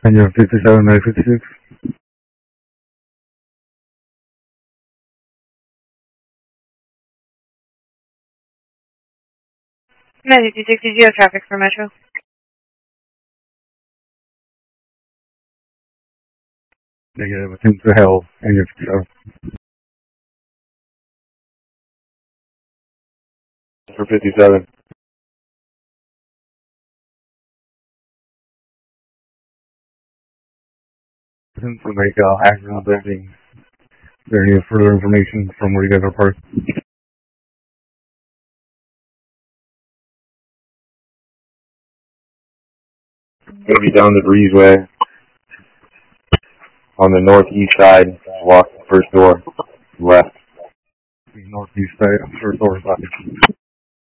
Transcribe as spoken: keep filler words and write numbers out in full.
Engine fifty-seven, nine fifty-six. ninety-two sixty, zero traffic for Metro. Negative, attempt to hell, engine fifty-seven. For fifty-seven. Attempt to make uh, accident landing. Is there any further information from where you guys are parked? Gonna be down the breezeway on the northeast side. Walk the first door left. Northeast side, first door left.